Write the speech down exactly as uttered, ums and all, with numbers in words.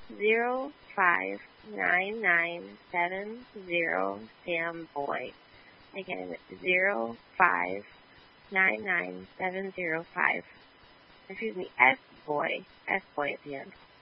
zero five nine nine seven zero Sam Boy. Again, zero five nine nine seven zero five. Excuse me, S Boy. S Boy at the end.